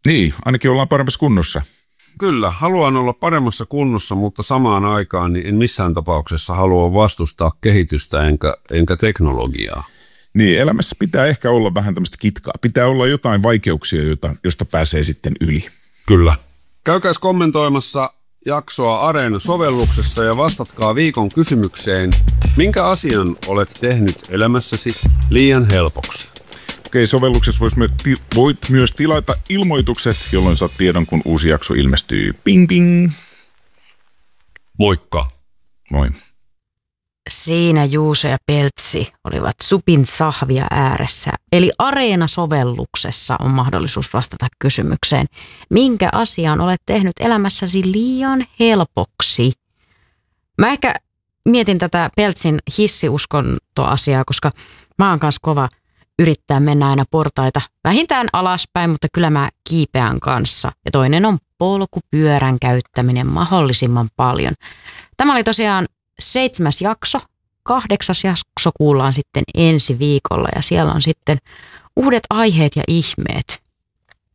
Niin, ainakin ollaan paremmassa kunnossa. Kyllä, haluan olla paremmassa kunnossa, mutta samaan aikaan niin en missään tapauksessa halua vastustaa kehitystä enkä teknologiaa. Niin, elämässä pitää ehkä olla vähän tämmöistä kitkaa. Pitää olla jotain vaikeuksia, josta pääsee sitten yli. Kyllä. Käykääs kommentoimassa jaksoa Areena-sovelluksessa ja vastatkaa viikon kysymykseen, minkä asian olet tehnyt elämässäsi liian helpoksi. Okei, sovelluksessa voit myös tilata ilmoitukset, jolloin saat tiedon, kun uusi jakso ilmestyy. Ping ping! Moikka! Moi. Siinä Juuso ja Peltsi olivat supin sahvia ääressä. Eli Areena-sovelluksessa on mahdollisuus vastata kysymykseen, minkä asian olet tehnyt elämässäsi liian helpoksi. Mä ehkä mietin tätä Peltsin hissiuskontoasiaa, koska mä oon kanssa kova yrittää mennä aina portaita vähintään alaspäin, mutta kyllä mä kiipeän kanssa. Ja toinen on polkupyörän käyttäminen mahdollisimman paljon. Tämä oli tosiaan 7. jakso. 8. jakso kuullaan sitten ensi viikolla ja siellä on sitten uudet aiheet ja ihmeet.